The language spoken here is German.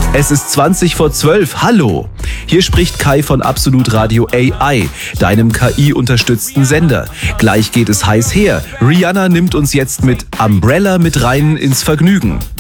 Es ist 20 vor 12. Hallo! Hier spricht Kai von Absolut Radio AI, deinem KI-unterstützten Sender. Gleich geht es heiß her. Rihanna nimmt uns jetzt mit Umbrella mit rein ins Vergnügen.